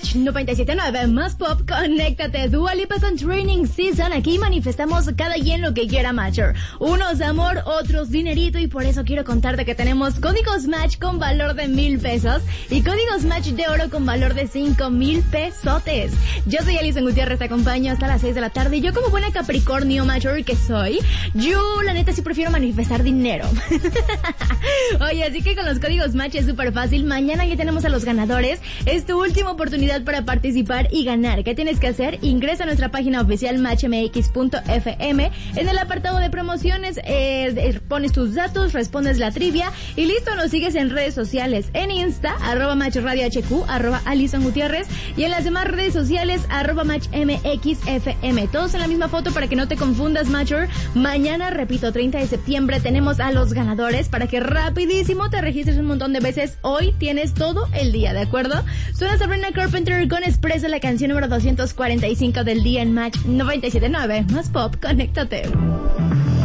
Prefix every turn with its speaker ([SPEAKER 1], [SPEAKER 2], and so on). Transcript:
[SPEAKER 1] Match 97.9, más pop, conéctate. Dua Lipa con Training Season. Aquí manifestamos cada quien lo que quiera, Matcher. Unos amor, otros dinerito, y por eso quiero contarte que tenemos códigos Match con valor de 1,000 pesos y códigos Match de oro con valor de 5,000 pesotes. Yo soy Alison Gutiérrez, te acompaño hasta las 6 de la tarde. Y yo, como buena Capricornio Matcher que soy, yo la neta sí prefiero manifestar dinero. Oye, así que con los códigos Match es súper fácil. Mañana ya tenemos a los ganadores. Es tu última oportunidad para participar y ganar. ¿Qué tienes que hacer? Ingresa a nuestra página oficial matchmx.fm. En el apartado de promociones pones tus datos, respondes la trivia y listo. Nos sigues en redes sociales, en Insta, @matchradiohq, @Alison Gutiérrez, y en las demás redes sociales, @matchmxfm. Todos en la misma foto para que no te confundas, Matcher. Mañana, repito, 30 de septiembre, tenemos a los ganadores para que rapidísimo te registres un montón de veces. Hoy tienes todo el día, ¿de acuerdo? Suena Sabrina Carpenter con Expreso, la canción número 245 del día en Match 97.9. Más pop, conéctate.